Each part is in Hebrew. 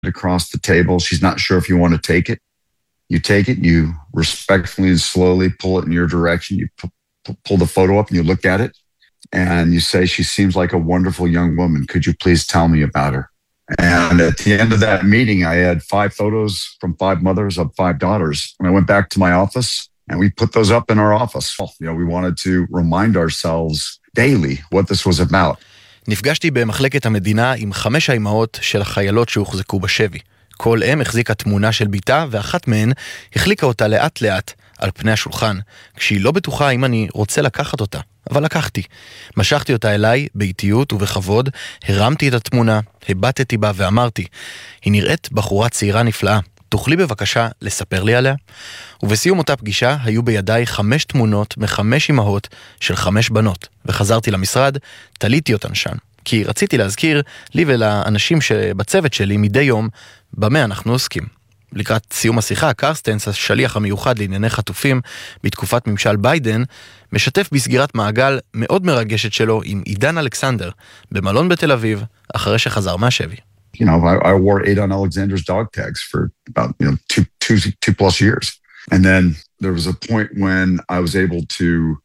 across the table. She's not sure if you want to take it. You take it, you respectfully and slowly pull it in your direction. You pull the photo up and you look at it and you say, she seems like a wonderful young woman. Could you please tell me about her? And at the end of that meeting, I had 5 photos from 5 mothers of 5 daughters. And I went back to my office and we put those up in our office. You know, we wanted to remind ourselves daily what this was about. נפגשתי במחלקת המדינה עם 5 האימהות של החיילות שהוחזקו בשבי. כל אם החזיקה תמונה של ביתה, ואחת מהן החליקה אותה לאט לאט על פני השולחן, כשהיא לא בטוחה אם אני רוצה לקחת אותה. אבל לקחתי. משכתי אותה אליי באיטיות ובכבוד, הרמתי את התמונה, הבטתי בה ואמרתי, היא נראית בחורה צעירה נפלאה, תוכלי בבקשה לספר לי עליה? ובסיום אותה פגישה היו בידיי 5 תמונות מ5 אמהות של 5 בנות, וחזרתי למשרד, תליתי אותן שם. כי רציתי להזכיר לי ולאנשים שבצוות שלי מדי יום במה אנחנו עוסקים. לקראת סיום השיחה, קרסטנס, השליח המיוחד לענייני חטופים בתקופת ממשל ביידן, משתף בסגירת מעגל מאוד מרגשת שלו עם עידן אלכסנדר במלון בתל אביב, אחרי שחזר מהשבי. You know, I wore Aidan Alexander's dog tags for about, two plus years. And then there was a point when I was able to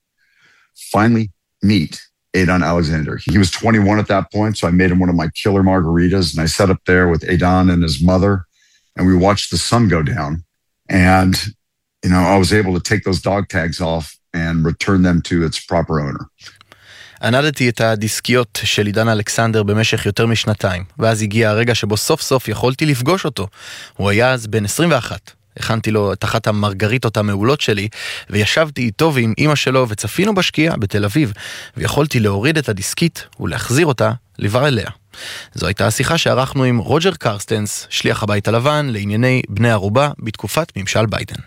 finally meet Aidan Alexander. He was 21 at that point, so I made him one of my killer margaritas, and I sat up there with Aidan and his mother, and we watched the sun go down. And, you know, I was able to take those dog tags off and return them to its proper owner. ענדתי את הדיסקיות של עידן אלכסנדר במשך יותר משנתיים, ואז הגיע הרגע שבו סוף סוף יכולתי לפגוש אותו. הוא היה אז בן 21. הכנתי לו את אחת המרגריטות המעולות שלי, וישבתי איתו ועם אמא שלו, וצפינו בשקיעה בתל אביב, ויכולתי להוריד את הדיסקית ולהחזיר אותה לבר אליה. זו הייתה השיחה שערכנו עם רוג'ר קרסטנס, שליח הבית הלבן לענייני בני ערובה בתקופת ממשל ביידן.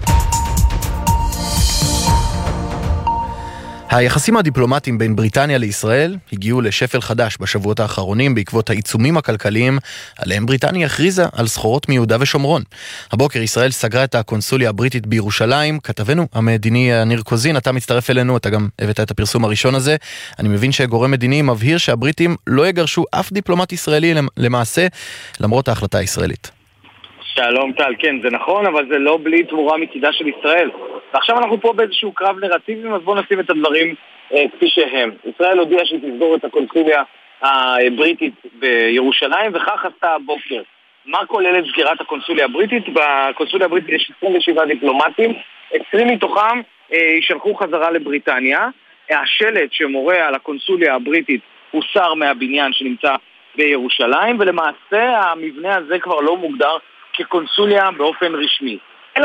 היחסים הדיפלומטיים בין בריטניה לישראל הגיעו לשפל חדש בשבועות האחרונים בעקבות העיצומים הכלכליים עליהם בריטניה הכריזה על סחורות מיהודה ושומרון. הבוקר ישראל סגרה את הקונסוליה הבריטית בירושלים. כתבנו המדיני ניר קוזין, אתה מצטרף אלינו, אתה גם הבאת את הפרסום הראשון הזה. אני מבין שגורם מדיני מבהיר שהבריטים לא יגרשו אף דיפלומט ישראלי למעשה, למרות ההחלטה הישראלית. שלום טל, כן, זה נכון, אבל זה לא בלי תמורה מצידה של ישראל. ועכשיו אנחנו פה באיזשהו קרב נרטיבי, אז בואו נשים את הדברים כפי שהם. ישראל הודיעה שהיא תסגור את הקונסוליה הבריטית בירושלים, וכך עשתה הבוקר. מה כוללת סגירת הקונסוליה הבריטית? בקונסוליה הבריטית יש 27 דיפלומטים, 20 מתוכם יישלחו חזרה לבריטניה. השלט שמורה על הקונסוליה הבריטית הוסר מהבניין שנמצא בירושלים, ולמעשה המבנה הזה כבר לא מוגדר כקונסוליה באופן רשמי. אלא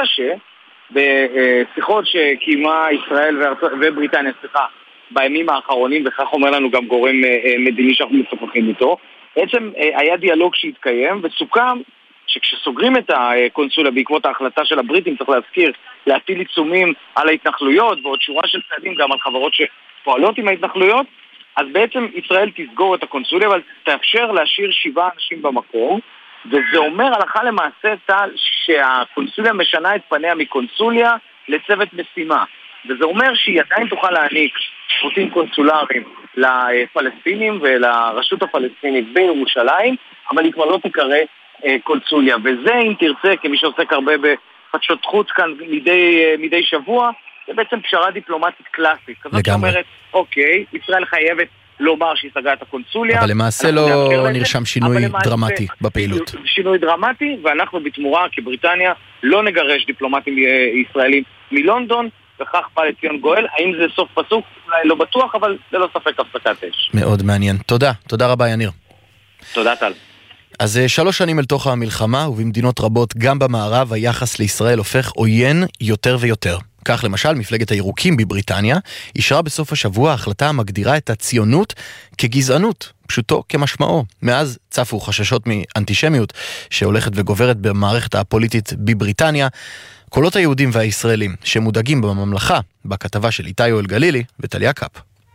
בשיחות שקיימה ישראל ובריטניה, בימים האחרונים, וכך אומר לנו גם גורם מדיני שאנחנו משוחחים איתו, בעצם היה דיאלוג שהתקיים, וסוכם שכשסוגרים את הקונסוליה בעקבות ההחלטה של הבריטים, צריך להזכיר, להטיל עיצומים על ההתנחלויות, ועוד שורה של צעדים גם על חברות שפועלות עם ההתנחלויות, אז בעצם ישראל תסגור את הקונסוליה, אבל תאפשר להשאיר 7 אנשים במקום, וזה אומר הלכה למעשה שהקונסוליה משנה את פניה מקונסוליה לצוות משימה. וזה אומר שהיא עדיין תוכל להעניק שירותים קונסולריים לפלסטינים ולרשות הפלסטינית בירושלים, אבל היא כבר לא תיקרא קונסוליה. וזה, אם תרצה, כמי שעוסק הרבה בחדשות חוץ כאן מדי שבוע, זה בעצם פשרה דיפלומטית קלאסית. כזאת שאומרת, אוקיי, ישראל חייבת לומר שהיא סגרה את הקונסוליה. אבל למעשה לא נרשם שינוי דרמטי בפעילות. שינוי דרמטי, ואנחנו בתמורה כבריטניה לא נגרש דיפלומטים ישראלים מלונדון, וכך בא לציון גואל. האם זה סוף פסוק? אולי לא בטוח, אבל זה לא ספק הפסקת אש. מאוד מעניין. תודה רבה יניר. תודה טל. אז 3 שנים אל תוך המלחמה, ובמדינות רבות גם במערב היחס לישראל הופך עוין יותר ויותר. כך למשל, מפלגת הירוקים בבריטניה אישרה בסוף השבוע החלטה המגדירה את הציונות כגזענות, פשוטו כמשמעו. מאז צפו חששות מאנטישמיות שהולכת וגוברת במערכת הפוליטית בבריטניה. קולות היהודים והישראלים שמודאגים בממלכה, בכתבה של איתי יואל גלילי וטליה קאפ.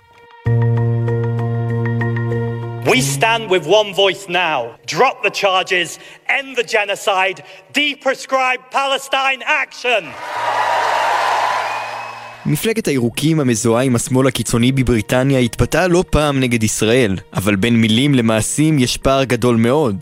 We stand with one voice now. Drop the charges, end the genocide, de-prescribe Palestine action. מפלגת הירוקים המזוהה עם השמאל הקיצוני בבריטניה התבטאה לא פעם נגד ישראל, אבל בין מילים למעשים יש פער גדול מאוד.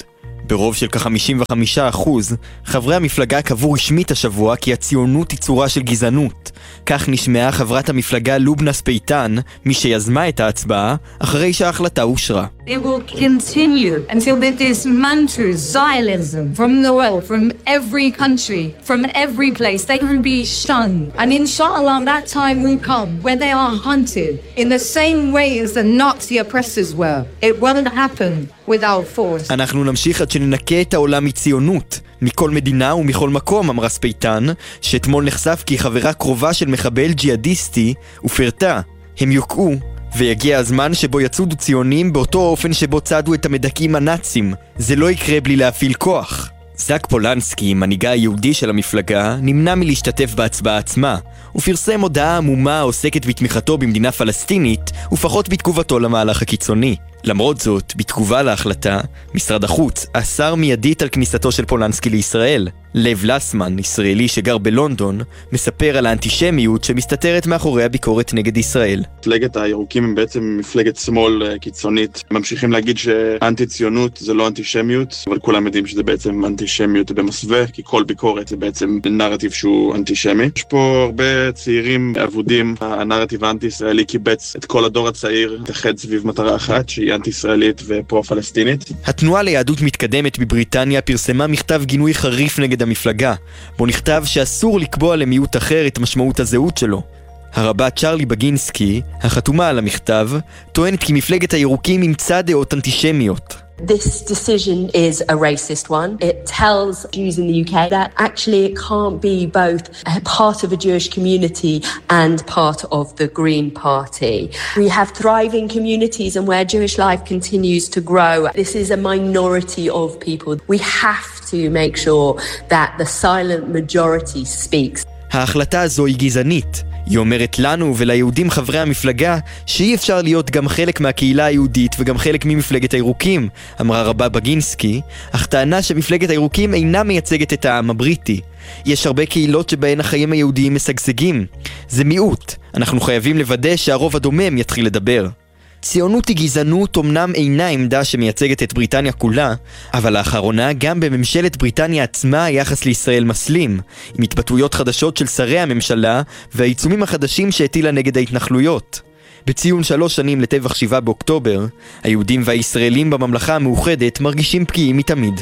ברוב של כ-55%, חברי המפלגה קבעו רשמית השבוע כי הציונות היא צורה של גזענות. כך נשמעה חברת המפלגה לובנה ספייטן, מי שיזמה את ההצבעה, אחרי שההחלטה אושרה. It will continue until they dismantle Zionism from the world, from every country, from every place. They can be shunned. And inshallah, that time will come when they are hunted in the same way as the Nazi oppressors were. It won't happen without force. אנחנו נמשיך עד שננקה את העולם מציונות. מכל מדינה ומכל מקום, אמרה ספייטן, שאתמול נחשף כי חברה קרובה של מחבל ג'יהאדיסטי, ופרטה, הם יוקעו, ויגיע הזמן שבו יצודו ציונים באותו אופן שבו צדו את המדכאים הנאצים. זה לא יקרה בלי להפעיל כוח. זק פולנסקי, מנהיגה היהודי של המפלגה, נמנע מלהשתתף בהצבעה עצמה, ופרסם הודעה עמומה העוסקת בתמיכתו במדינה פלסטינית, ופחות בתגובתו למהלך הקיצוני. למרות זאת, בתגובה להחלטה, משרד החוץ אסר מיידית על כניסתו של פולנסקי לישראל. לב לסמן, ישראלי שגר בלונדון, מספר על האנטישמיות שמסתתרת מאחורי הביקורת נגד ישראל. מפלגת הירוקים הם בעצם מפלגת שמאל קיצונית. ממשיכים להגיד שאנטי-ציונות זה לא אנטישמיות, אבל כולם יודעים שזה בעצם אנטישמיות במסווה, כי כל ביקורת זה בעצם נרטיב שהוא אנטישמי. יש פה הרבה צעירים עבודים. הנרטיב האנטי-ישראלי קיבץ את כל הדור הצעיר, תחד סביב מטרה אחת, שהיא אנטי-ישראלית ופרו-פלסטינית. התנועה ליהדות מתקדמת בבריטניה פרסמה מכתב גינוי חריף נגד המפלגה, בו נכתב שאסור לקבוע למיעוט אחר את משמעות הזהות שלו. הרבה צ'רלי בגינסקי, החתומה על המכתב, טוענת כי מפלגת הירוקים אימצה דעות אנטישמיות. This decision is a racist one. It tells Jews in the UK that actually it can't be both a part of a Jewish community and part of the Green Party. We have thriving communities and where Jewish life continues to grow. This is a minority of people. We have to make sure that the silent majority speaks. ההחלטה הזו היא גזענית. היא אומרת לנו וליהודים חברי המפלגה שאי אפשר להיות גם חלק מהקהילה היהודית וגם חלק ממפלגת הירוקים, אמרה רבה בגינסקי, אך טענה שמפלגת הירוקים אינה מייצגת את העם הבריטי. יש הרבה קהילות שבהן החיים היהודיים משגשגים. זה מיעוט. אנחנו חייבים לוודא שהרוב הדומם יתחיל לדבר. ציונות היא גזענות אומנם אינה עמדה שמייצגת את בריטניה כולה, אבל לאחרונה גם בממשלת בריטניה עצמה היחס לישראל מסלים, עם התבטאויות חדשות של שרי הממשלה והעיצומים החדשים שהטילה נגד ההתנחלויות. בציון 3 שנים לטבח 7 באוקטובר, היהודים והישראלים בממלכה המאוחדת מרגישים פגיעים מתמיד.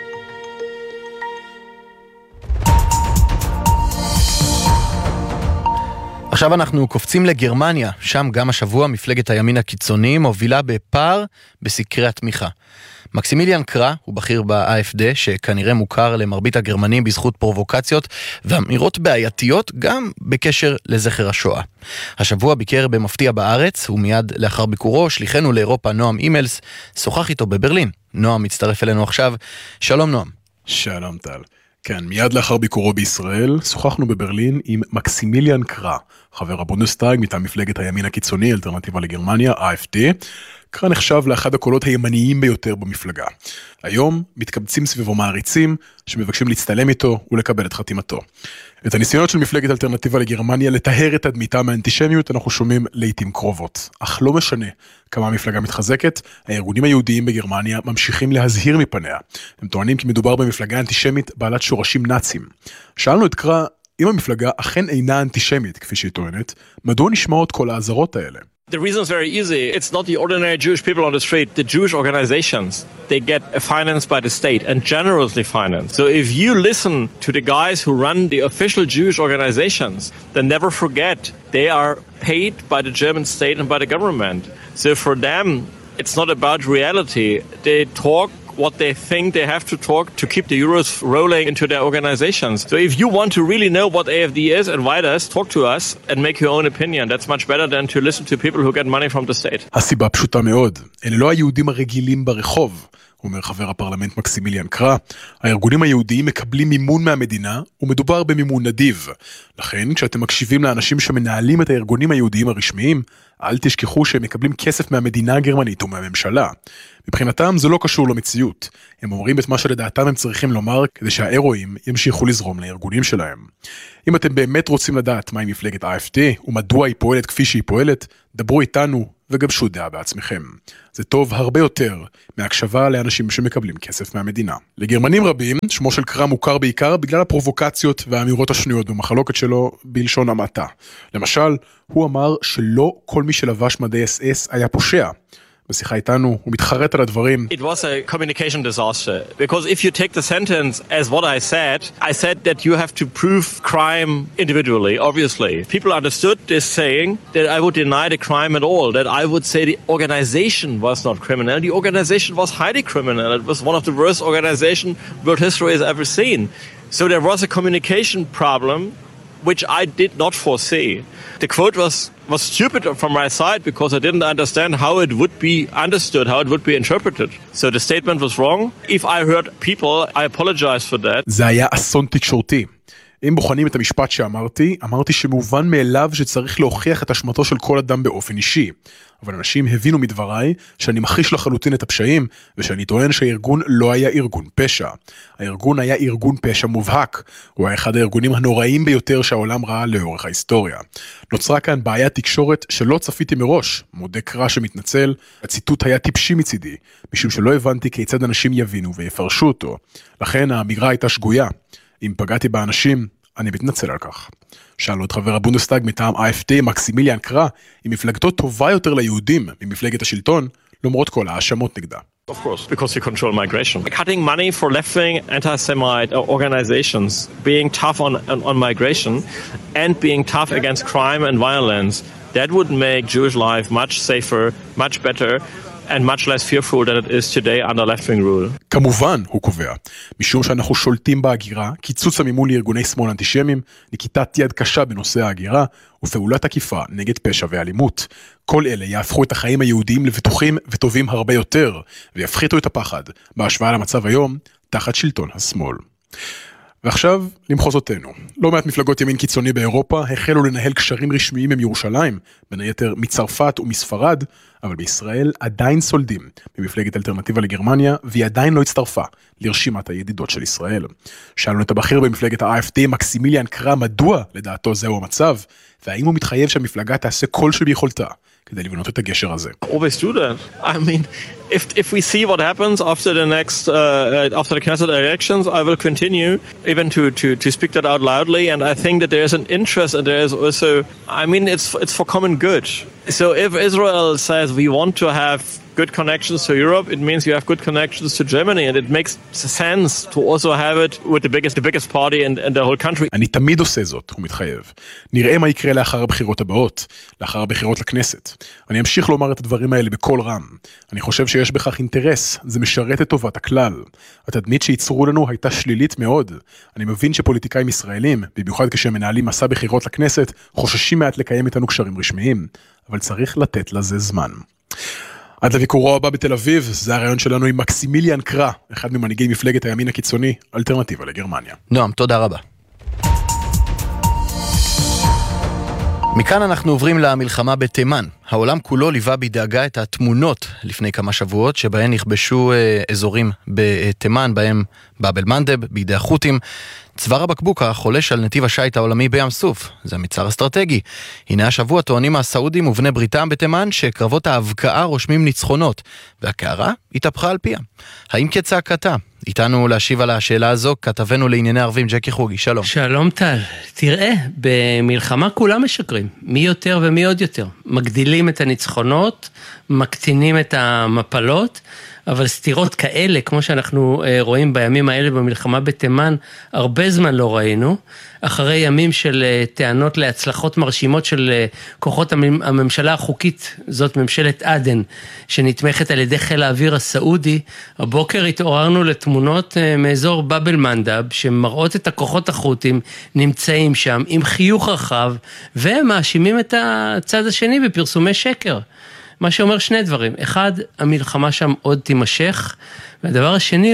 עכשיו אנחנו קופצים לגרמניה, שם גם השבוע מפלגת הימין הקיצוני מובילה בפער בסקרי התמיכה. מקסימיליאן קרא הוא בכיר ב-AfD, שכנראה מוכר למרבית הגרמנים בזכות פרובוקציות ואמירות בעייתיות גם בקשר לזכר השואה. השבוע ביקר במפתיע בארץ, ומיד לאחר ביקורו שליחנו לאירופה נועם אימלס שוחח איתו בברלין. נועם מצטרף אלינו עכשיו. שלום נועם. שלום טל. כן, מיד לאחר ביקורו בישראל, שוחחנו בברלין עם מקסימיליאן קרא, חבר הבונדסטאג מטעם מפלגת הימין הקיצוני, אלטרנטיבה לגרמניה, AfD. קרא נחשב לאחד הקולות הימניים ביותר במפלגה. היום מתקבצים סביבו מעריצים שמבקשים להצטלם איתו ולקבל את חתימתו. את הניסיונות של מפלגת אלטרנטיבה לגרמניה לטהר את תדמיתה מהאנטישמיות אנחנו שומעים לעתים קרובות. אך לא משנה כמה המפלגה מתחזקת, הארגונים היהודיים בגרמניה ממשיכים להזהיר מפניה. הם טוענים כי מדובר במפלגה אנטישמית בעלת שורשים נאצים. שאלנו את קרא, אם המפלגה אכן אינה אנטישמית, כפי שהיא טוענת, מדוע נשמעות כל האזהרות האלה? The reason is very easy. It's not the ordinary Jewish people on the street. The Jewish organizations, they get financed by the state and generously financed. So if you listen to the guys who run the official Jewish organizations, then never forget they are paid by the German state and by the government. So for them, it's not about reality. They talk what they think they have to talk to keep the euros rolling into their organizations. So if you want to really know what AfD is, invite us, talk to us and make your own opinion. That's much better than to listen to people who get money from the state. הסיבה פשוטה מאוד. אלה לא היהודים הרגילים ברחוב, אומר חבר הפרלמנט מקסימיליאן קרא. הארגונים היהודיים מקבלים מימון מהמדינה, ומדובר במימון נדיב. לכן, כשאתם מקשיבים לאנשים שמנהלים את הארגונים היהודיים הרשמיים, אל תשכחו שהם מקבלים כסף מהמדינה הגרמנית ומהממשלה. מבחינתם זה לא קשור למציאות. הם אומרים את מה שלדעתם הם צריכים לומר כדי שהאירועים ימשיכו לזרום לארגונים שלהם. אם אתם באמת רוצים לדעת מהי מפלגת AfD ומדוע היא פועלת כפי שהיא פועלת, דברו איתנו וגבשו דעה בעצמכם. זה טוב הרבה יותר מהקשבה לאנשים שמקבלים כסף מהמדינה. לגרמנים רבים, שמו של קרא מוכר בעיקר בגלל הפרובוקציות והאמירות השנויות במחלוקת שלו בלשון המעטה. למשל, הוא אמר שלא כל מי שלבש מדי SS היה פושע. בשיחה איתנו, הוא מתחרט על הדברים. It was a communication disaster, because if you take the sentence as what I said that you have to prove crime individually, obviously. People understood this saying that I would deny the crime at all, that I would say the organization was not criminal. The organization was highly criminal. It was one of the worst organizations world history has ever seen. So there was a communication problem which I did not foresee. The quote was stupid from my side because I didn't understand how it would be understood, how it would be interpreted. So the statement was wrong. If I hurt people, I apologize for that. זה היה אסון תקשורתי. אם בוחנים את המשפט שאמרתי שמובן מאליו שצריך להוכיח את אשמתו של כל אדם באופן אישי. אבל אנשים הבינו מדבריי שאני מכחיש לחלוטין את הפשעים, ושאני טוען שהארגון לא היה ארגון פשע. הארגון היה ארגון פשע מובהק. הוא היה אחד הארגונים הנוראים ביותר שהעולם ראה לאורך ההיסטוריה. נוצרה כאן בעיית תקשורת שלא צפיתי מראש. מודה קרא שמתנצל, הציטוט היה טיפשי מצידי, משום שלא הבנתי כיצד אנשים יבינו ויפרשו אותו. לכן האמירה הייתה שגויה. אם פגעתי באנשים, אני מתנצל על כך. שאלנו את חבר הבונדסטאג מטעם AfD, מקסימיליאן קרא, אם מפלגתו טובה יותר ליהודים ממפלגת השלטון, למרות כל האשמות נגדה. Of course, because you control migration. Cutting money for left-wing anti-Semite organizations, being tough on migration, and being tough against crime and violence, that would make Jewish life much safer, much better, and much less fearful than it is today under left-wing rule. כמובן, הוא קובע, משום שאנחנו שולטים בהגירה, קיצוץ המימון לארגוני שמאל אנטישמים, נקיטת יד קשה בנושא ההגירה, ופעולת עקיפה נגד פשע ואלימות. כל אלה יהפכו את החיים היהודיים לבטוחים וטובים הרבה יותר, ויפחיתו את הפחד, בהשוואה למצב היום, תחת שלטון השמאל. ועכשיו, למחוזותינו. לא מעט מפלגות ימין קיצוני באירופה החלו לנהל קשרים רשמיים עם ירושלים, בין היתר מצרפת ומספרד, אבל בישראל עדיין סולדים ממפלגת אלטרנטיבה לגרמניה, והיא עדיין לא הצטרפה לרשימת הידידות של ישראל. שאלנו את הבכיר במפלגת ה-AfD, מקסימיליאן קרא, מדוע לדעתו זהו המצב, והאם הוא מתחייב שהמפלגה תעשה כל שביכולתה כדי לבנות את הגשר הזה. Always do that. I mean, if we see what happens after the next after the Knesset elections, I will continue even to speak that out loudly, and I think that there is an interest, and there is also, I mean, it's for common good. So if Israel says we want to have good connections to Europe, it means you have good connections to Germany, and it makes sense to also have it with the biggest party in the whole country. אני תמיד עושה זאת, הוא מתחייב. נראה מה יקרה לאחר הבחירות הבאות, לאחר הבחירות לכנסת. אני אמשיך לומר את הדברים האלה בכל רם. אני חושב שיש בכך אינטרס, זה משרת את טובת הכלל. התדמית שייצרו לנו הייתה שלילית מאוד. אני מבין שפוליטיקאים ישראלים, במיוחד כשהם מנהלים מסע בחירות לכנסת, חוששים מעט לקיים איתנו קשרים רשמיים, אבל צריך לתת לזה זמן. עד לביקורו הבא בתל אביב, זה הרעיון שלנו עם מקסימיליאן קרא, אחד ממנהיגי מפלגת הימין הקיצוני, אלטרנטיבה לגרמניה. נועם, תודה רבה. מכאן אנחנו עוברים למלחמה בתימן. העולם כולו ליווה בדאגה את התמונות לפני כמה שבועות, שבהן נכבשו אזורים בתימן, בהם באב אל-מנדב, בידי החות'ים. צוואר הבקבוק החולש על נתיב השיט העולמי בים סוף. זה המצר אסטרטגי. הנה השבוע טוענים הסעודים ובני בריתם בתימן שקרבות ההבקעה רושמים ניצחונות, והקערה התהפכה על פיה. האם כצעקתה? איתנו להשיב על השאלה הזו כתבנו לענייני ערבים ג'קי חוגי. שלום. שלום טל. תראה, במלחמה כולם משקרים. מי יותר ומי עוד יותר. מגדילים את הניצחונות, מקטינים את המפלות, אבל סתירות כאלה, כמו שאנחנו רואים בימים האלה במלחמה בתימן, הרבה זמן לא ראינו. אחרי ימים של טענות להצלחות מרשימות של כוחות הממשלה החוקית, זאת ממשלת עדן, שנתמכת על ידי חיל האוויר הסעודי, הבוקר התעוררנו לתמונות מאזור באב אל-מנדב, שמראות את הכוחות החות'ים נמצאים שם עם חיוך רחב, ומאשימים את הצד השני בפרסומי שקר. מה שאומר שני דברים. אחד, המלחמה שם עוד תימשך, והדבר השני הוא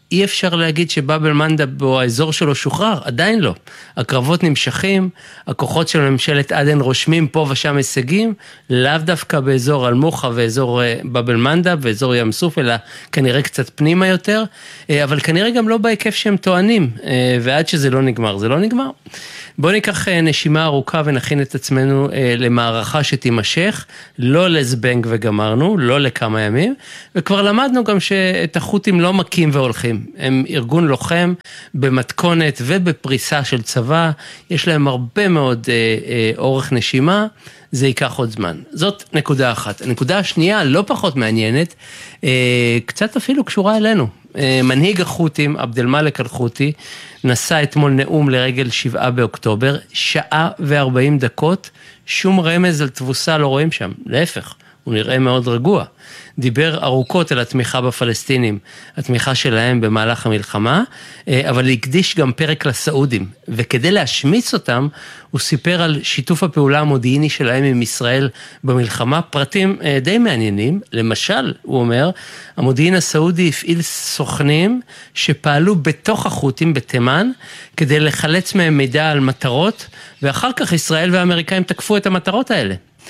אי אפשר להגיד שבאבל מנדב או האזור שלו שוחרר, עדיין לא. הקרבות נמשכים, הכוחות של ממשלת עדן רושמים פה ושם הישגים, לאו דווקא באזור אלמוחה ואזור באבל מנדב ואזור ים סוף, אלא כנראה קצת פנימה יותר, אבל כנראה גם לא בהיקף שהם טוענים, ועד שזה לא נגמר, זה לא נגמר. בואו ניקח נשימה ארוכה ונכין את עצמנו למערכה שתימשך, לא לזבנג וגמרנו, לא לכמה ימים, וכבר למדנו גם שאת החות'ים לא מכים והולכים, הם ארגון לוחם במתכונת ובפריסה של צבא, יש להם הרבה מאוד אורך נשימה, זה ייקח עוד זמן. זאת נקודה אחת. הנקודה השנייה, לא פחות מעניינת, קצת אפילו קשורה אלינו. מנהיג החות'ים, עבד אל-מאלק אל-חות'י, נשא אתמול נאום לרגל 7 באוקטובר, 1:40 דקות, שום רמז על תבוסה לא רואים שם, להפך, הוא נראה מאוד רגוע. דיבר ארוכות על התמיכה בפלסטינים, התמיכה שלהם במהלך המלחמה, אבל הקדיש גם פרק לסעודים, וכדי להשמיץ אותם, הוא סיפר על שיתוף הפעולה המודיעיני שלהם עם ישראל במלחמה, פרטים די מעניינים, למשל, הוא אומר, המודיעין הסעודי הפעיל סוכנים שפעלו בתוך החות'ים בתימן, כדי לחלץ מהם מידע על מטרות, ואחר כך ישראל והאמריקאים תקפו את המטרות האלה.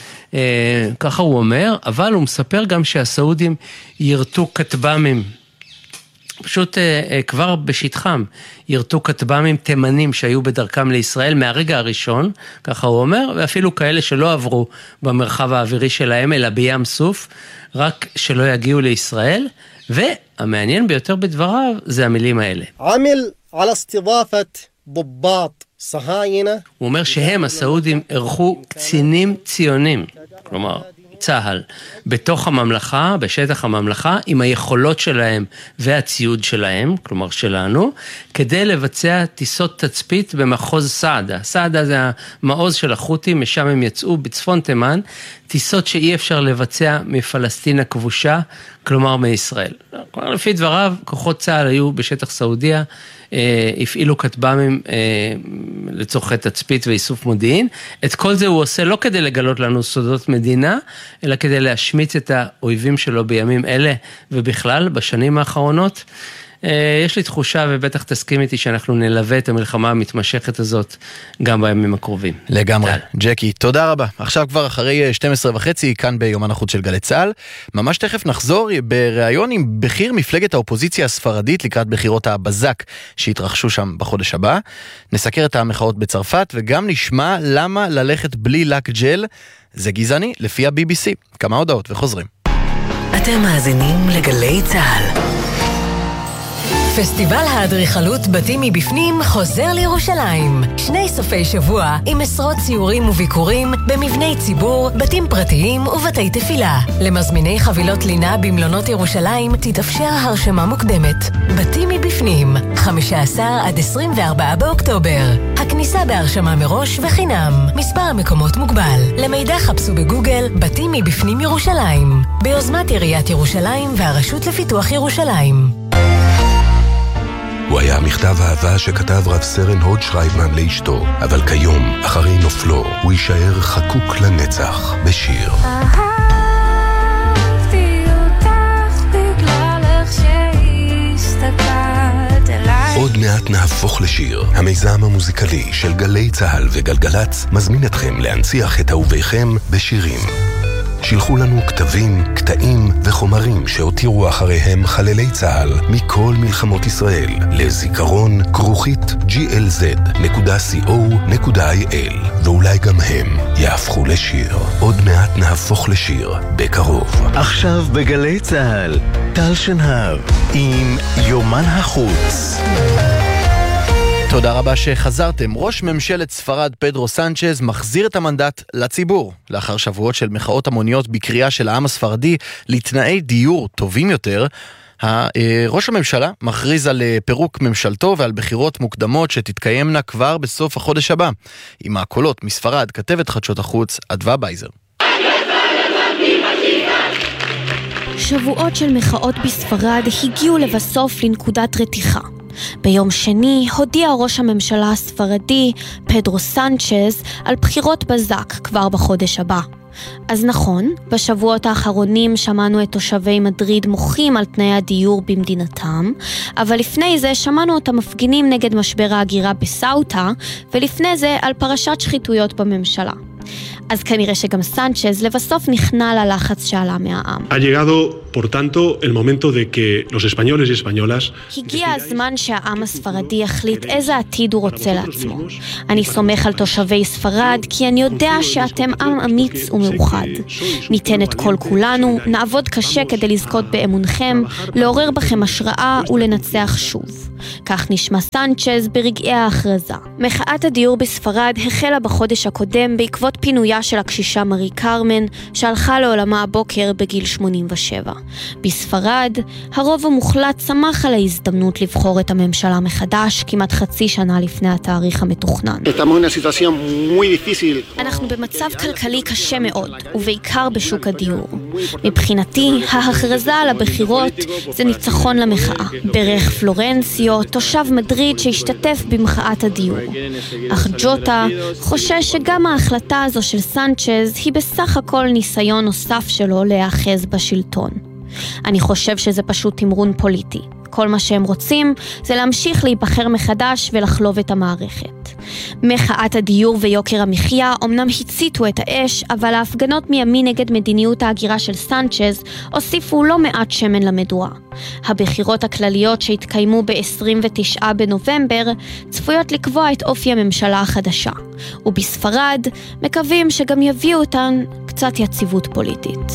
ככה הוא אומר, אבל הוא מספר גם שהסעודים ירתו כטב"מים, פשוט כבר בשטחם, ירתו כטב"מים תימנים שהיו בדרכם לישראל מהרגע הראשון, ככה הוא אומר, ואפילו כאלה שלא עברו במרחב האווירי שלהם, אלא בים סוף, רק שלא יגיעו לישראל, והמעניין ביותר בדבריו זה המילים האלה. עמל על הסתידאפת דבאט. הוא אומר שהם, הסעודים, ערכו קצינים ציונים, כלומר צהל, בתוך הממלכה, בשטח הממלכה, עם היכולות שלהם והציוד שלהם, כלומר שלנו, כדי לבצע טיסות תצפית במחוז סעדה. סעדה זה המעוז של החות'ים, משם הם יצאו בצפון תימן, טיסות שאי אפשר לבצע מפלסטין הכבושה, כלומר מישראל. כלומר, לפי דבריו, כוחות צהל היו בשטח סעודיה, הפעילו כטב"מים לצורכי תצפית ואיסוף מודיעין. את כל זה הוא עושה לא כדי לגלות לנו סודות מדינה, אלא כדי להשמיץ את האויבים שלו בימים אלה ובכלל בשנים האחרונות. יש לי תחושה, ובטח תסכים איתי, שאנחנו נלווה את המלחמה המתמשכת הזאת גם בימים הקרובים. לגמרי. ג'קי, תודה רבה. עכשיו כבר אחרי 12:30, כאן ביומן החוץ של גלי צה"ל. ממש תכף נחזור בריאיון עם בכיר מפלגת האופוזיציה הספרדית לקראת בחירות הבזק שהתרחשו שם בחודש הבא. נסקר את המחאות בצרפת וגם נשמע למה ללכת בלי לק ג'ל זה גזעני לפי ה-BBC. כמה הודעות וחוזרים. אתם מאזינים לגלי צה"ל. פסטיבל האדריכלות בתים מבפנים חוזר לירושלים. 2 סופי שבוע עם עשרות ציורים וביקורים במבני ציבור, בתים פרטיים ובתי תפילה. למזמיני חבילות לינה במלונות ירושלים תתאפשר הרשמה מוקדמת. בתים מבפנים, 15 עד 24 באוקטובר. הכניסה בהרשמה מראש וחינם. מספר המקומות מוגבל. למידע חפשו בגוגל בתים מבפנים ירושלים. ביוזמת עיריית ירושלים והרשות לפיתוח ירושלים. הוא היה מכתב אהבה שכתב רב סרן הוד שרייבמן לאשתו, אבל כיום, אחרי נופלו, הוא יישאר חקוק לנצח בשיר. אהבתי אותך בגלל איך שהסתכלת אליי. עוד מעט נהפוך לשיר. המיזם המוזיקלי של גלי צהל וגלגלץ מזמין אתכם להנציח את אהוביכם בשירים. שילחו לנו כתבים, קטעים וחומרים שהותירו אחריהם חללי צהל מכל מלחמות ישראל לזיכרון @glz.co.il ואולי גם הם יהפכו לשיר. עוד מעט נהפוך לשיר בקרוב. עכשיו בגלי צהל, טל שנהב עם יומן החוץ. תודה רבה שחזרתם. ראש ממשלת ספרד פדרו סנצ'ז מחזיר את המנדט לציבור. לאחר שבועות של מחאות המוניות בקריאה של העם הספרדי לתנאי דיור טובים יותר, ראש הממשלה מכריז על פירוק ממשלתו ועל בחירות מוקדמות שתתקיימנה כבר בסוף החודש הבא. עם הקולות מספרד, כתבת חדשות החוץ אדווה בייזר. שבועות של מחאות בספרד הגיעו לבסוף לנקודת רתיחה. ביום שני הודיע ראש הממשלה הספרדי פדרו סנצ'ז על בחירות בזק כבר בחודש הבא. אז נכון, בשבועות האחרונים שמענו את תושבי מדריד מוחים על תנאי הדיור במדינתם, אבל לפני זה שמענו אותם מפגינים נגד משבר ההגירה בסאוטה, ולפני זה על פרשת שחיתויות בממשלה. אז כנראה שגם סנצ'ז לבסוף נכנע ללחץ שעלה מהעם. Ha llegado, por tanto, el momento de que los españoles y españolas... הגיע הזמן שהעם הספרדי יחליט איזה עתיד הוא רוצה לעצמו. אני סומך על תושבי ספרד, כי אני יודע שאתם עם אמיץ ומאוחד. ניתן את כל כולנו, נעבוד קשה כדי לזכות באמונכם, לעורר בכם השראה ולנצח שוב. כך נשמע סנצ'ז ברגעי ההכרזה. מחאת הדיור בספרד החלה בחודש הקודם בעקבות פינויה של הקשישה מרי קרמן, שהלכה לעולמה הבוקר בגיל 87. בספרד, הרוב המוחלט שמח על ההזדמנות לבחור את הממשלה מחדש כמעט חצי שנה לפני התאריך המתוכנן. אנחנו במצב כלכלי קשה מאוד, ובעיקר בשוק הדיור. מבחינתי, ההכרזה על הבחירות זה ניצחון למחאה. ברך פלורנציו, תושב מדריד שהשתתף במחאת הדיור. אך ג'וטה חושש שגם ההחלטה הזו של סנצ'ז היא בסך הכל ניסיון נוסף שלו להיאחז בשלטון. אני חושב שזה פשוט תמרון פוליטי. כל מה שהם רוצים זה להמשיך להיבחר מחדש ולחלוב את המערכת. מחאת הדיור ויוקר המחיה אומנם הציתו את האש, אבל ההפגנות מימין נגד מדיניות ההגירה של סנצ'ז הוסיפו לא מעט שמן למדורה. הבחירות הכלליות שהתקיימו ב-29 בנובמבר צפויות לקבוע את אופי הממשלה החדשה, ובספרד מקווים שגם יביאו אותן קצת יציבות פוליטית.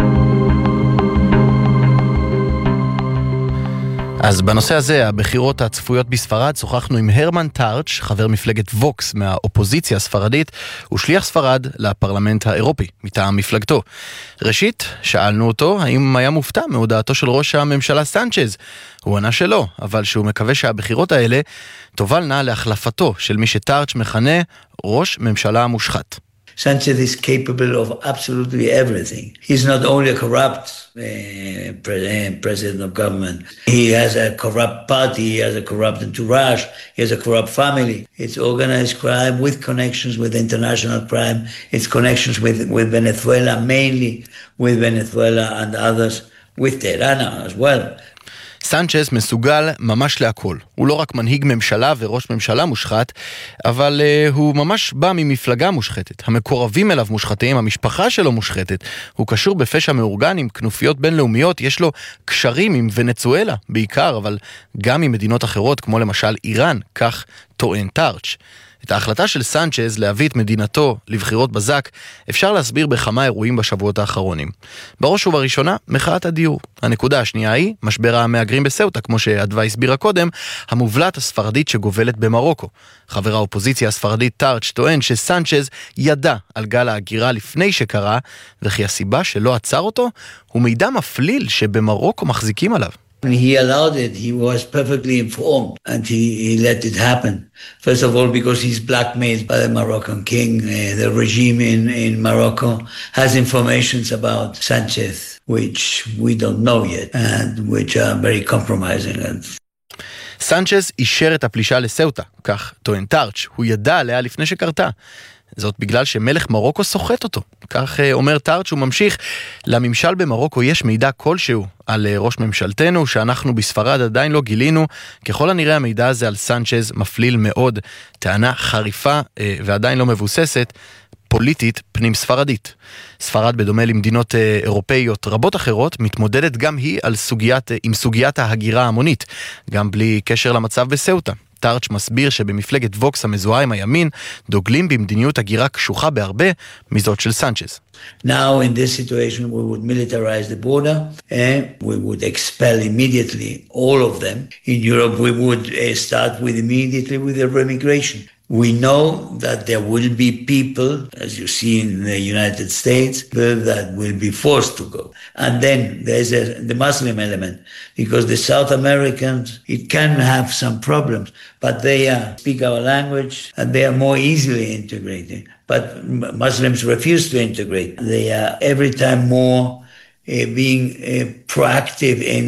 אז בנושא הזה, הבחירות הצפויות בספרד, שוחחנו עם הרמן טארץ', חבר מפלגת ווקס מהאופוזיציה הספרדית, ושליח ספרד לפרלמנט האירופי, מטעם מפלגתו. ראשית, שאלנו אותו האם היה מופתע מהודעתו של ראש הממשלה סנצ'ז. הוא ענה שלא, אבל שהוא מקווה שהבחירות האלה תובלנה להחלפתו של מי שטארץ' מכנה ראש ממשלה מושחת. Sanchez is capable of absolutely everything. He's not only a corrupt president of government. He has a corrupt party, he has a corrupt entourage, he has a corrupt family. It's organized crime with connections with international crime. It's connections with Venezuela, mainly with Venezuela and others, with Tehran as well. סנצ'ז מסוגל ממש להכל. הוא לא רק מנהיג ממשלה וראש ממשלה מושחת, אבל הוא ממש בא ממפלגה מושחתת. המקורבים אליו מושחתים, המשפחה שלו מושחתת. הוא קשור בפשע מאורגן עם כנופיות בינלאומיות, יש לו קשרים עם ונצואלה בעיקר, אבל גם עם מדינות אחרות, כמו למשל איראן, כך טוען טארץ'. את ההחלטה של סנצ'ז להביא את מדינתו לבחירות בזק אפשר להסביר בכמה אירועים בשבועות האחרונים. בראש ובראשונה, מחאת הדיור. הנקודה השנייה היא משבר המהגרים בסאוטה, כמו שאדווה הסבירה קודם, המובלעת הספרדית שגובלת במרוקו. חבר האופוזיציה הספרדית טארץ' טוען שסנצ'ז ידע על גל ההגירה לפני שקרה, וכי הסיבה שלא עצר אותו הוא מידע מפליל שבמרוקו מחזיקים עליו. When he allowed it, he was perfectly informed and he let it happen. First of all, because he's blackmailed by the Moroccan king. The regime in Morocco has informations about Sanchez, which we don't know yet and which are very compromising. סנצ'ז אישר את הפלישה לסאוטה, כך טוען טארץ', הוא ידע עליה לפני שקרתה. זאת בגלל שמלך מרוקו סוחט אותו. כך אומר טארץ', הוא ממשיך, לממשל במרוקו יש מידע כלשהו על ראש ממשלתנו, שאנחנו בספרד עדיין לא גילינו. ככל הנראה המידע הזה על סנצ'ז מפליל מאוד, טענה חריפה ועדיין לא מבוססת, פוליטית פנים ספרדית. ספרד, בדומה למדינות אירופאיות רבות אחרות, מתמודדת גם היא עם סוגיית ההגירה ההמונית, גם בלי קשר למצב בסאוטה. טארץ' מסביר שבמפלגת ווקס המזוהה עם הימין דוגלים במדיניות הגירה קשוחה בהרבה מזאת של סנצ'ז. Now in this situation we would militarize the border and we would expel immediately all of them. In Europe we would start immediately with the remigration. We know that there will be people, as you see in the United States, that will be forced to go. And then there's the Muslim element, because the South Americans, it can have some problems, but they speak our language and they are more easily integrated. But Muslims refuse to integrate. They are every time more being proactive in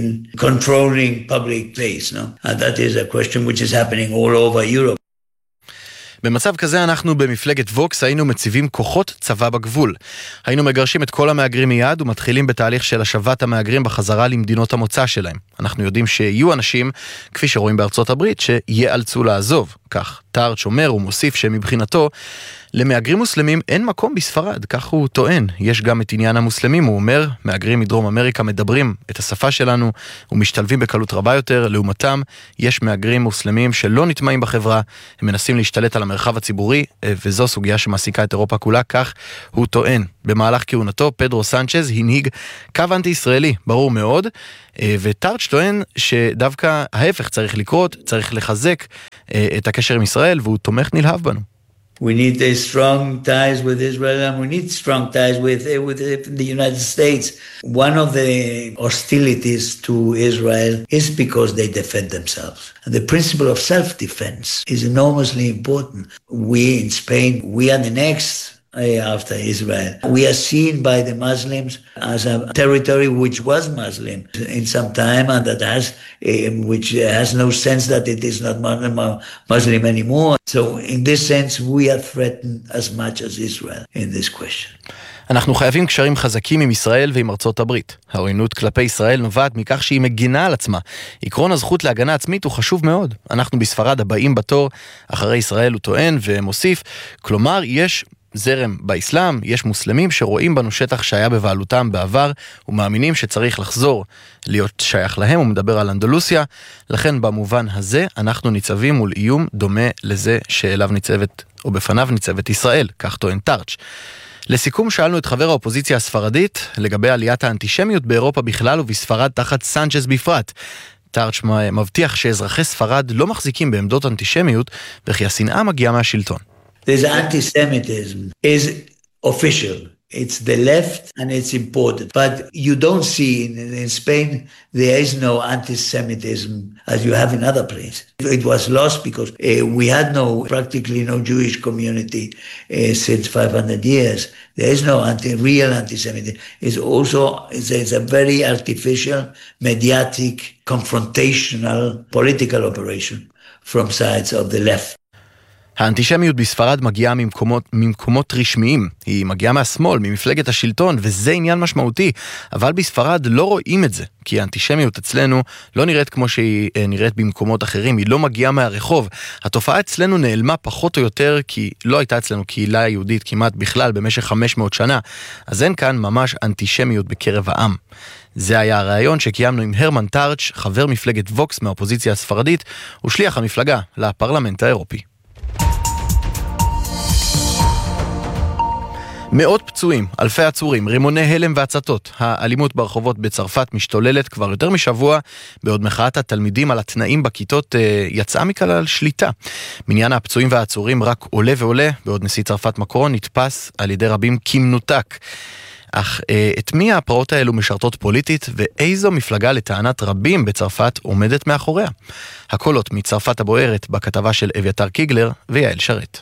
controlling public place. No? And that is a question which is happening all over Europe. במצב כזה אנחנו במפלגת ווקס היינו מציבים כוחות צבא בגבול. היינו מגרשים את כל המהגרים מיד ומתחילים בתהליך של השבת המהגרים בחזרה למדינות המוצא שלהם. אנחנו יודעים שיהיו אנשים, כפי שרואים בארצות הברית, שיאלצו לעזוב. כך טארץ' אומר ומוסיף שמבחינתו למהגרים מוסלמים אין מקום בספרד, כך הוא טוען. יש גם את עניין המוסלמים, הוא אומר, מהגרים מדרום אמריקה מדברים את השפה שלנו ומשתלבים בקלות רבה יותר, לעומתם יש מהגרים מוסלמים שלא נטמעים בחברה, הם מנסים להשתלט על המרחב הציבורי, וזו סוגיה שמעסיקה את אירופה כולה, כך הוא טוען. במהלך כהונתו פדרו סנצ'ז הנהיג קו אנטי-ישראלי, ברור מאוד, וטארץ' טוען שדווקא ההפך צריך לקרות, צריך לחזק את הקשר עם ישראל, והוא תומך נלהב בנו. We need strong ties with Israel and we need strong ties with the United States. One of the hostilities to Israel is because they defend themselves. And the principle of self-defense is enormously important. We in Spain, we are the next after Israel. We are seen by the Muslims as a territory which was Muslim in some time and that which has no sense that it is not Muslim anymore. So in this sense we are threatened as much as Israel in this question. אנחנו חייבים קשרים חזקים עם ישראל ועם ארצות הברית. העוינות כלפי ישראל נובעת מכך שהיא מגינה על עצמה. עקרון הזכות להגנה עצמית הוא חשוב מאוד. אנחנו בספרד הבאים בתור אחרי ישראל, הוא טוען ומוסיף. כלומר, יש זרם באסלאם, יש מוסלמים שרואים בנו שטח שהיה בבעלותם בעבר ומאמינים שצריך לחזור להיות שייך להם. הוא מדבר על אנדלוסיה, לכן במובן הזה אנחנו ניצבים מול איום דומה לזה שאליו ניצבת או בפניו ניצבת ישראל, כך טוען טארץ'. לסיכום שאלנו את חבר האופוזיציה הספרדית לגבי עליית האנטישמיות באירופה בכלל ובספרד תחת סנצ'ז בפרט. טארץ' מבטיח שאזרחי ספרד לא מחזיקים בעמדות אנטישמיות וכי השנאה מגיעה מהשלטון. There's anti-Semitism is official. It's the left and it's important. But you don't see in Spain, there is no anti-Semitism as you have in other places. It was lost because we had practically no Jewish community since 500 years. There is no real anti-Semitism. It's a very artificial, mediatic, confrontational political operation from sides of the left. האנטישמיות בספרד מגיעה ממקומות רשמיים, היא מגיעה מהשמאל, ממפלגת השלטון, וזה עניין משמעותי, אבל בספרד לא רואים את זה, כי האנטישמיות אצלנו לא נראית כמו שהיא נראית במקומות אחרים, היא לא מגיעה מהרחוב. התופעה אצלנו נעלמה פחות או יותר, כי לא הייתה אצלנו קהילה יהודית כמעט בכלל במשך 500 שנה, אז אין כאן ממש אנטישמיות בקרב העם. זה היה הרעיון שקיימנו עם הרמן טארץ', חבר מפלגת ווקס מהאופוזיציה הספרדית, ושליח המפלגה לפרלמנט האירופי. מאות פצועים, אלפי עצורים, רימוני הלם והצתות. האלימות ברחובות בצרפת משתוללת כבר יותר משבוע, בעוד מחאת התלמידים על התנאים בכיתות יצאה מכלל שליטה. מניין הפצועים והעצורים רק עולה ועולה, בעוד נשיא צרפת מקרון נתפס על ידי רבים כמנותק. אך את מי הפרעות האלו משרתות פוליטית ואיזו מפלגה לטענת רבים בצרפת עומדת מאחוריה? הקולות מצרפת הבוערת בכתבה של אביתר קיגלר ויעל שרת.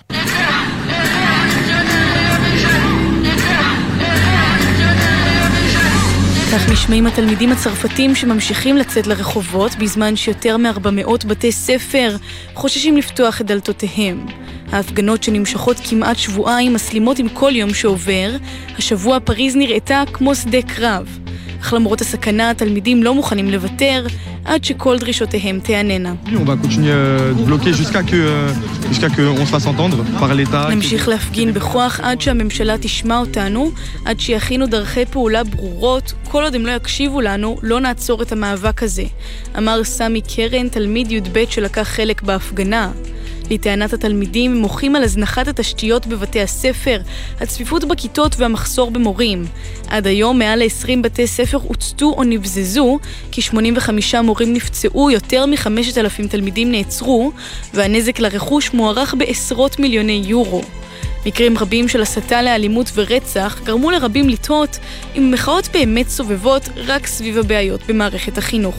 כך נשמעים התלמידים הצרפתים שממשיכים לצאת לרחובות בזמן שיותר מ-400 בתי ספר חוששים לפתוח את דלתותיהם. ההפגנות שנמשכות כמעט שבועיים מסלימות עם כל יום שעובר. השבוע פריז נראתה כמו שדה קרב. אך למרות הסכנה, התלמידים לא מוכנים לוותר עד שכל דרישותיהם תעננה. נמשיך להפגין בכוח עד שהממשלה תשמע אותנו, עד שיכינו דרכי פעולה ברורות. כל עוד הם לא יקשיבו לנו, לא נעצור את המאבק הזה, אמר סמי קרן, תלמיד י"ב שלקח חלק בהפגנה. לטענת התלמידים מוחים על הזנחת התשתיות בבתי הספר, הצפיפות בכיתות והמחסור במורים. עד היום מעל 20 בתי ספר הוצתו או נבזזו, כ-85 מורים נפצעו, יותר מ-5,000 תלמידים נעצרו, והנזק לרכוש מוערך בעשרות מיליוני יורו. מקרים רבים של הסתה לאלימות ורצח גרמו לרבים לתהות אם מחאות באמת סובבות רק סביב הבעיות במערכת החינוך.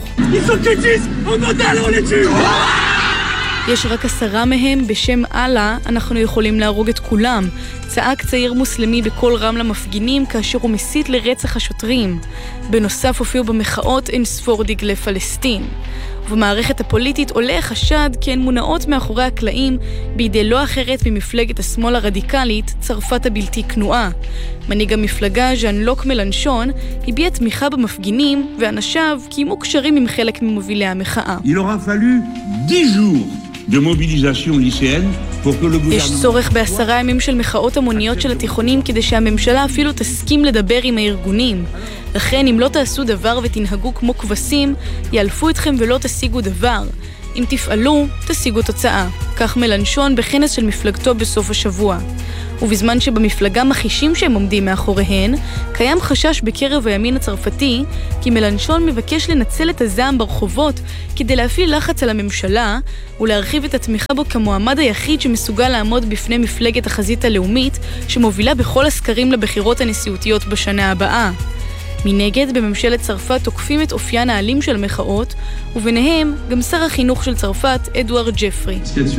יש רק 10 מהם, בשם אללה, אנחנו יכולים להרוג את כולם. צעק צעיר מוסלמי בקול רם למפגינים כאשר הוא מסית לרצח השוטרים. בנוסף הופיעו במחאות אין ספור דגלי פלסטין. ובמערכת הפוליטית עולה החשד כי הן מונעות מאחורי הקלעים בידי לא אחרת ממפלגת השמאל הרדיקלית, צרפת הבלתי כנועה. מנהיג המפלגה, ז'אן לוק מלנשון, הביע תמיכה במפגינים, ואנשיו קיימו קשרים עם חלק ממובילי המחאה. Il aura fallu 10 jours de mobilisation lycéenne pour que le gouvernement... יש צורך ב10 ימים של מחאות המוניות של התיכונים כדי שהממשלה אפילו תסכים לדבר עם הארגונים. לכן אם לא תעשו דבר ותנהגו כמו כבשים, יאלפו אתכם ולא תשיגו דבר. אם תפעלו, תשיגו תוצאה. כך מלנשון בכנס של מפלגתו בסוף השבוע. ובזמן שבמפלגה מחישים שהם עומדים מאחוריהן, קיים חשש בקרב הימין הצרפתי, כי מלנשון מבקש לנצל את הזעם ברחובות כדי להפעיל לחץ על הממשלה, ולהרחיב את התמיכה בו כמועמד היחיד שמסוגל לעמוד בפני מפלגת החזית הלאומית, שמובילה בכל הסקרים לבחירות הנשיאותיות בשנה הבאה. מנגד, בממשלת צרפת תוקפים את אופיין העלים של מחאות, וביניהם גם שר החינוך של צרפת, אדוארד ג'פרי.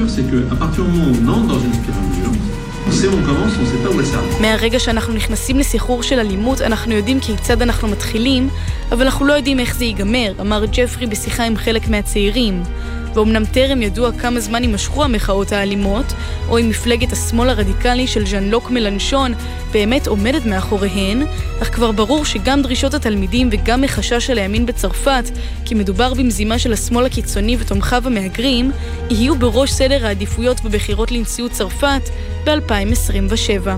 מהרגע שאנחנו נכנסים לסחרור של אלימות, אנחנו יודעים כיצד אנחנו מתחילים, אבל אנחנו לא יודעים איך זה ייגמר, אמר ג'פרי בשיחה עם חלק מהצעירים. ואומנם טרם ידוע כמה זמן יימשכו המחאות האלימות, או אם מפלגת השמאל הרדיקלי של ז'אן לוק מלנשון באמת עומדת מאחוריהן, אך כבר ברור שגם דרישות התלמידים וגם מחשש של הימין בצרפת, כי מדובר במזימה של השמאל הקיצוני ותומכיו המהגרים, יהיו בראש סדר העדיפויות בבחירות לנשיאות צרפת ב-2027.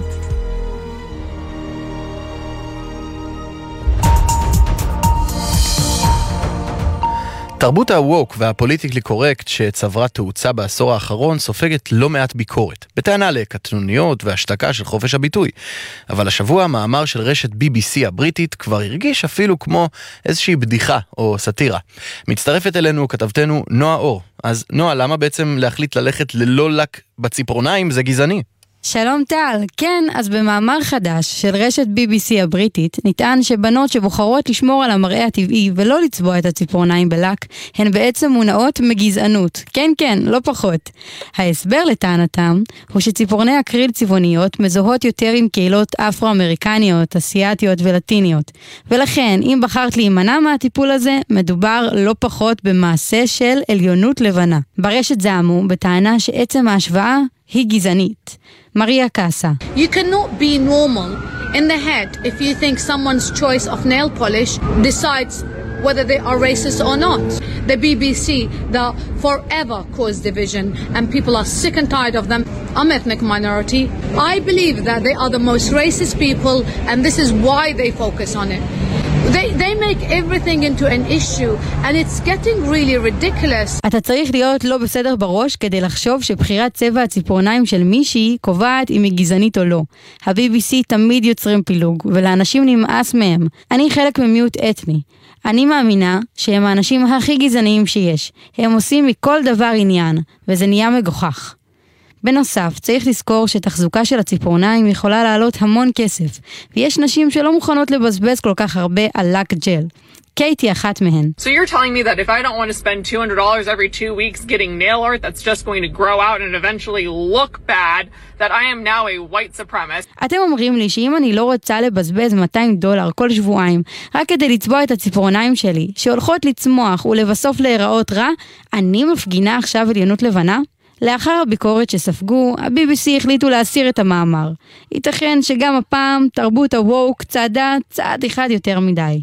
תרבות הווק והפוליטיקלי קורקט שצברה תאוצה בעשור האחרון סופגת לא מעט ביקורת, בטענה לקטנוניות והשתקה של חופש הביטוי. אבל השבוע המאמר של רשת BBC הבריטית כבר הרגיש אפילו כמו איזושהי בדיחה או סטירה. מצטרפת אלינו כתבתנו נועה אור. אז נועה, למה בעצם להחליט ללכת ללא לק בציפורניים זה גזעני? שלום טל, כן, אז במאמר חדש של רשת BBC הבריטית נטען שבנות שבוחרות לשמור על המראה הטבעי ולא לצבוע את הציפורניים בלק הן בעצם מונעות מגזענות. כן, כן, לא פחות. ההסבר לטענתם הוא שציפורני אקריל צבעוניות מזוהות יותר עם קהילות אפרו-אמריקניות, אסיאטיות ולטיניות. ולכן, אם בחרת להימנע מהטיפול הזה, מדובר לא פחות במעשה של עליונות לבנה. ברשת זעמו בטענה שעצם ההשוואה היא גזענית. Maria Casa. You cannot be normal in the head if you think someone's choice of nail polish decides whether they are racist or not. The BBC, that forever cause division and people are sick and tired of them. I'm ethnic minority. I believe that they are the most racist people and this is why they focus on it. They make everything into an issue and it's getting really ridiculous. אתה צריך להיות לא בסדר בראש כדי לחשוב שבחירת צבע הציפורניים של מישהי קובעת אם היא גזענית או לא. ה-BBC תמיד יוצרים פילוג ולאנשים נמאס מהם. אני חלק ממיעוט אתני. אני מאמינה שהם האנשים הכי גזעניים שיש. הם עושים מכל דבר עניין וזה נהיה מגוחך. בנוסף, צריך לזכור שתחזוקה של הציפורניים יכולה לעלות המון כסף, ויש נשים שלא מוכנות לבזבז כל כך הרבה על לק ג'ל. קייטי אחת מהן. So you're telling me that if I don't want to spend $200 every 2 weeks getting nail art that's just going to grow out and eventually look bad, that I am now a white supremacist? אתם אומרים לי שאם אני לא רוצה לבזבז $200 כל שבועיים, רק כדי לצבוע את הציפורניים שלי, שהולכות לצמוח ולבסוף להיראות רע, אני מפגינה עכשיו עליונות לבנה? לאחר הביקורת שספגו, ה-BBC החליטו להסיר את המאמר. ייתכן שגם הפעם תרבות הווק צעדה צעד אחד יותר מדי.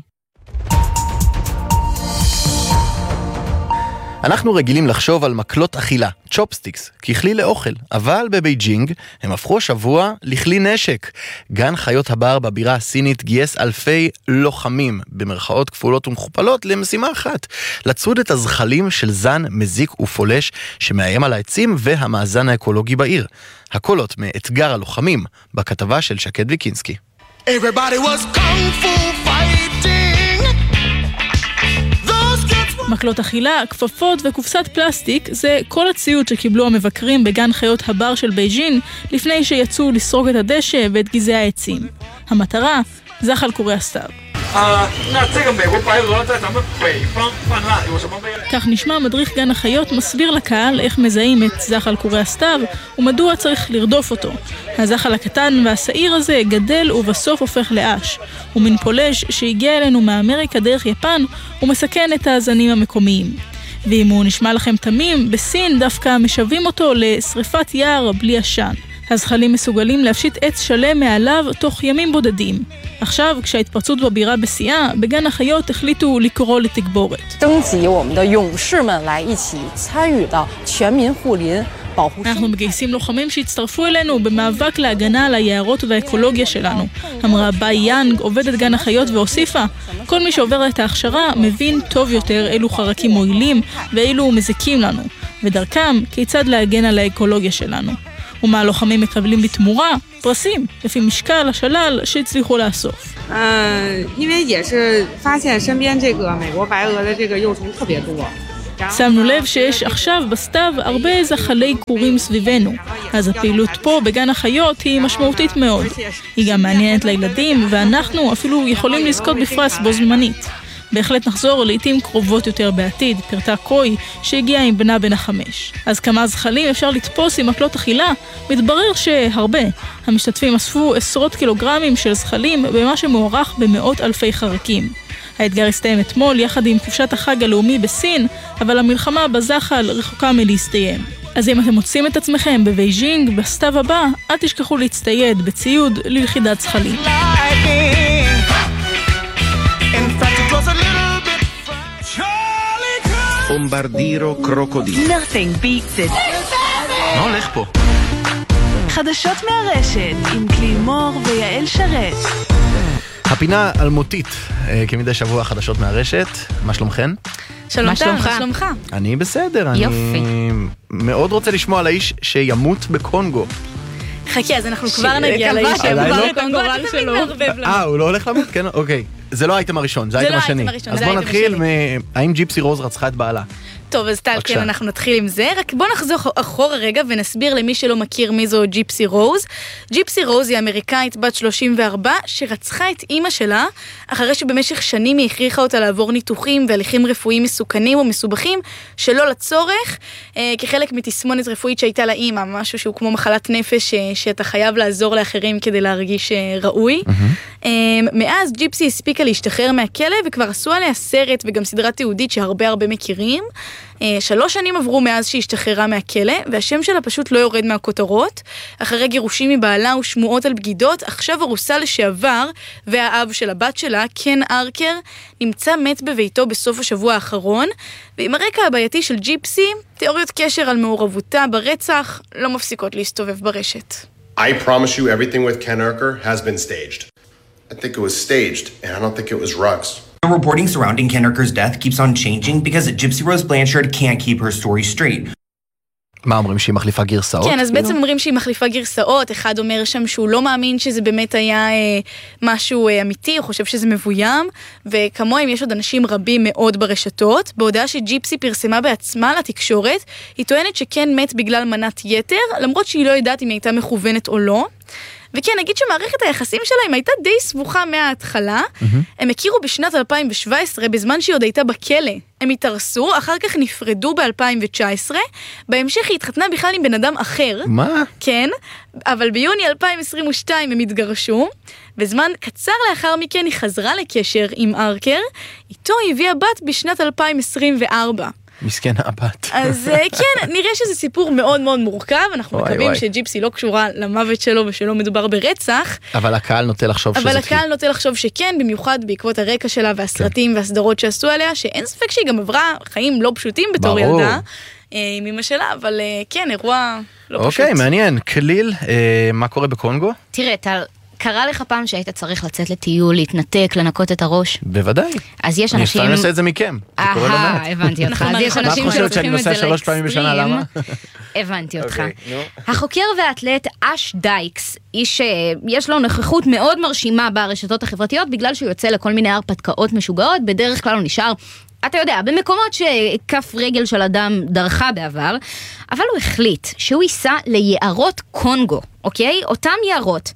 אנחנו רגילים לחשוב על מקלות אכילה, צ'ופסטיקס, ככלי לאוכל, אבל בבייג'ינג הם הפכו השבוע לכלי נשק. גן חיות הבר בבירה הסינית גייס אלפי לוחמים, במרכאות כפולות ומכופלות, למשימה אחת, לצוד את הזחלים של זן מזיק ופולש שמאיים על העצים והמאזן האקולוגי בעיר. הקולות מאתגר הלוחמים, בכתבה של שקד ויקינסקי. Everybody was kung fu fighting. מקלות אכילה, כפפות וקופסת פלסטיק זה כל הציוד שקיבלו המבקרים בגן חיות הבר של בייג'ין לפני שיצאו לסרוג את הדשא ואת גזעי העצים. המטרה, זחל קורי הסתיו. כך נשמע מדריך גן החיות מסביר לקהל איך מזהים את זחל קורי הסתיו ומדוע צריך לרדוף אותו. הזחל הקטן והשעיר הזה גדל ובסוף הופך לאש. הוא מין פולש שהגיע אלינו מאמריקה דרך יפן ומסכן את הזנים המקומיים. ואם הוא נשמע לכם תמים, בסין דווקא משווים אותו לשריפת יער בלי עשן. הזחלים מסוגלים להפשיט עץ שלם מעליו תוך ימים בודדים. עכשיו, כשההתפרצות בבירה בשיאה, בגן החיות החליטו לקרוא לתגבורת. אנחנו מגייסים לוחמים שהצטרפו אלינו במאבק להגנה על היערות והאקולוגיה שלנו. אמרה ביי יאנג, עובדת גן החיות, והוסיפה, כל מי שעובר את ההכשרה מבין טוב יותר אילו חרקים מועילים ואילו מזיקים לנו, ודרכם כיצד להגן על האקולוגיה שלנו. ומה הלוחמים מקבלים בתמורה? פרסים, לפי משקל השלל שהצליחו לאסוף. שמנו לב שיש עכשיו בסתיו הרבה זחלי קורים סביבנו, אז הפעילות פה בגן החיות היא משמעותית מאוד. היא גם מעניינת לילדים, ואנחנו אפילו יכולים לזכות בפרס בו זמנית. בהחלט נחזור לעתים קרובות יותר בעתיד, פרטה קוי שהגיעה עם בנה בן 5. אז כמה זחלים אפשר לתפוס עם מקלות אכילה? מתברר שהרבה. המשתתפים אספו עשרות קילוגרמים של זחלים במה שמוערך במאות אלפי חרקים. האתגר הסתיים אתמול יחד עם חופשת החג הלאומי בסין, אבל המלחמה בזחל רחוקה מלהסתיים. אז אם אתם מוצאים את עצמכם בבייג'ינג, בסתיו הבא, אל תשכחו להצטייד בציוד ליחידת זחלים. בומברדירו קרוקודיל. Nothing beats it. מה הולך פה? חדשות מהרשת עם קלימור ויעל שרת. הפינה אלמותית, כמדי שבוע חדשות מהרשת. מה שלומכן? שלום טל, מה שלומך? אני בסדר, יופי. אני מאוד רוצה לשמוע על האיש שימות בקונגו. חכי, אז אנחנו כבר נגיע לאיש שימות בקונגו, הוא לא הולך למות? כן, אוקיי. זה לא האייטם הראשון, זה האייטם השני. אז בוא נתחיל האם ג'יפסי רוז רצחה את בעלה. טוב, אז טל, כן, אנחנו נתחיל עם זה. רק בוא נחזור אחורה רגע ונסביר למי שלא מכיר מי זו ג'יפסי רוז. ג'יפסי רוז היא אמריקאית בת 34 שרצחה את אימא שלה, אחרי שבמשך שנים היא הכריחה אותה לעבור ניתוחים והליכים רפואיים מסוכנים ומסובכים שלא לצורך, כחלק מתסמונת רפואית שהייתה לאימא, משהו שהוא כמו מחלת נפש שאתה חייב לעזור לאחרים כדי להרגיש ראוי. מאז ג'יפסי הספיקה להשתחרר מהכלא וכבר עשו עליה סרט וגם סדרה תיעודית שהרבה מכירים. 3 שנים עברו מאז שהשתחררה מהכלא, והשם שלה פשוט לא יורד מהכותרות. אחרי גירושים מבעלה ושמועות על בגידות, עכשיו הרוסה לשעבר והאב של הבת שלה, קן ארקר, נמצא מת בביתו בסוף השבוע האחרון, ועם הרקע הבעייתי של ג'יפסי, תיאוריות קשר על מעורבותה ברצח לא מפסיקות להסתובב ברשת. I promise you everything with Ken Arker has been staged. I think it was staged, and I don't think it was rugs. The reporting surrounding Ken Arker's death keeps on changing because Gypsy Rose Blanchard can't keep her story straight. מה אומרים, שהיא מחליפה גרסאות? כן, אז בעצם אומרים שהיא מחליפה גרסאות. אחד אומר שם שהוא לא מאמין שזה באמת היה משהו אמיתי, הוא חושב שזה מבוים, וכמוהם יש עוד אנשים רבים מאוד ברשתות. בהודעה שג'יפסי פרסמה בעצמה לתקשורת, היא טוענת שכן מת בגלל מנת יתר, למרות שהיא לא יודעת אם היא הייתה מכוונת או לא. וכן, נגיד שמערכת היחסים שלהם הייתה די סבוכה מההתחלה. הם הכירו בשנת 2017, בזמן שהיא עוד הייתה בכלא. הם התארסו, אחר כך נפרדו ב-2019, בהמשך היא התחתנה בכלל עם בן אדם אחר. מה? כן, אבל ביוני 2022 הם התגרשו, וזמן קצר לאחר מכן היא חזרה לקשר עם ארקר, איתו היא הביאה בת בשנת 2024. מסכן הבת. אז כן, נראה שזה סיפור מאוד מאוד מורכב, אנחנו מקווים שג'יפסי לא קשורה למוות שלו ושלא מדובר ברצח. אבל הקהל נוטה לחשוב שזה... אבל הקהל נוטה לחשוב שכן, במיוחד בעקבות הרקע שלה והסרטים והסדרות שעשו עליה, שאין ספק שהיא גם עברה חיים לא פשוטים בתור ילדה עם אמא שלה, אבל כן, אירוע לא פשוט. אוקיי, מעניין. כליל, מה קורה בקונגו? תראה, קרה לך פעם שהיית צריך לצאת לטיול, להתנתק, לנקות את הראש? בוודאי. אז יש אנשים... אני אעשה את זה מכם. הבנתי אותך. אז יש אנשים שצריכים את זה 3 פעמים בשנה, למה? הבנתי אותך. החוקר והאתלט אש דייקס, איש שיש לו נוכחות מאוד מרשימה ברשתות החברתיות, בגלל שהוא יוצא לכל מיני הרפתקאות משוגעות, בדרך כלל הוא נשאר... אתה יודע, במקומות שכף רגל של אדם דרכה בעבר, אבל הוא החליט שהוא ייסע ליערות קונגו, אוקיי? אותם יערות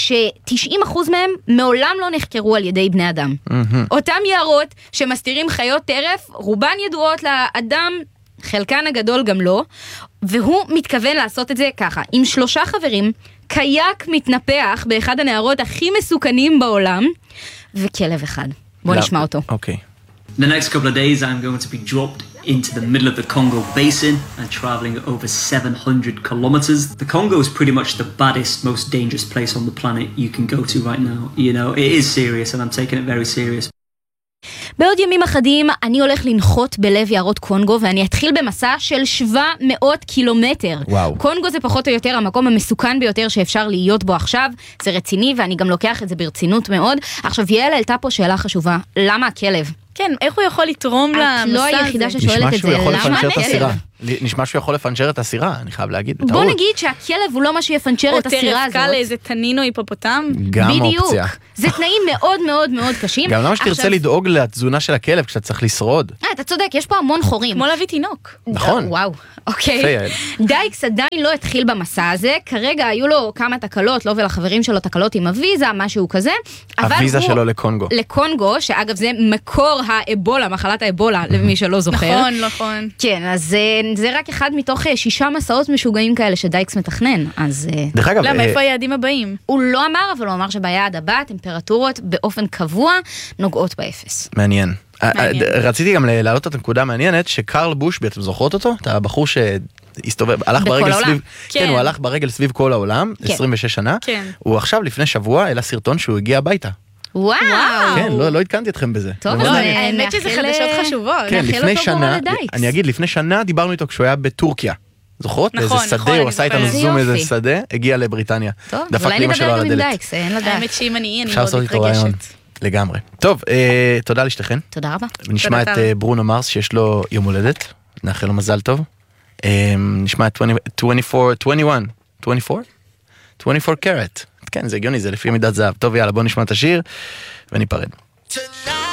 ש90% מהם מעולם לא נחקרו על ידי בני אדם. אותם יערות שמסתירים חיות טרף, רובן ידועות לאדם, חלקן הגדול גם לא, והוא מתכוון לעשות את זה ככה, עם 3 חברים, קייק מתנפח באחד הנערות הכי מסוכנים בעולם, וכלב אחד. בוא נשמע אותו. אוקיי. The next couple of days I'm going to be dropped into the middle of the Congo basin and traveling over 700 kilometers. The Congo is pretty much the baddest, most dangerous place on the planet you can go to right now. You know, it is serious and I'm taking it very serious. בעוד ימים אחדים אני הולך לנחות בלב יערות קונגו ואני אתחיל במסע של 700 קילומטר. וואו. קונגו זה פחות או יותר המקום המסוכן ביותר שאפשר להיות בו עכשיו, זה רציני ואני גם לוקח את זה ברצינות מאוד. עכשיו יעל העלתה פה שאלה חשובה, למה הכלב? כן, איך הוא יכול לתרום למסע הזה? את לא היחידה ששואלת את זה, למה הכלב? נשמע שהוא יכול לפנצ'ר את הסירה, אני חייב להגיד. בוא נגיד שהכלב הוא לא מה שיפנצ'ר את הסירה הזאת. או טרף קל לאיזה תנינו היפופוטם. גם אופציה. זה תנאים מאוד מאוד מאוד קשים. גם למה שתרצה לדאוג לתזונה של הכלב כשאתה צריך לשרוד. אתה צודק, יש פה המון חורים. כמו להביא תינוק. נכון. וואו, אוקיי. דייקס עדיין לא התחיל במסע הזה, כרגע היו לו כמה תקלות, לו ולחברים שלו תקלות עם הוויזה, משהו כזה. הוויזה שלו לקונגו. לקונגו, שאגב זה מקור האבולה, מחלת האבולה, למי שלא זוכר. נכון. כן, אז זה רק אחד מתוך 6 מסעות משוגעים כאלה שדייקס מתכנן, אז... דרך אגב... למה, איפה היעדים הבאים? הוא לא אמר, אבל הוא אמר שביעד הבא, טמפרטורות באופן קבוע נוגעות באפס. מעניין. רציתי גם להעלות את הנקודה המעניינת, שקרל בושבי, אתם זוכרות אותו? אתה הבחור שהסתובב, הלך ברגל סביב... כן, הוא הלך ברגל סביב כל העולם, 26 שנה. הוא עכשיו לפני שבוע העלה סרטון שהוא הגיע הביתה. וואו. כן, לא התקנתי אתכם בזה. טוב, האמת שזה חדשות חשובות. כן, לפני שנה, אני אגיד, לפני שנה דיברנו איתו כשהוא היה בטורקיה. זוכרות? באיזה שדה, הוא עשה איתנו זום איזה שדה, הגיע לבריטניה. טוב, אולי נדבר גם עם דייקס, אין לדעת. האמת שאם אני מאוד מתרגשת. לגמרי. טוב, תודה לשתיכן. תודה רבה. נשמע את ברונו מרס שיש לו יום הולדת, נאחל לו מזל טוב. נשמע את 24 קארט. כן, זה הגיוני, זה לפי מידת זהב. טוב, יאללה, בוא נשמע את השיר וניפרד.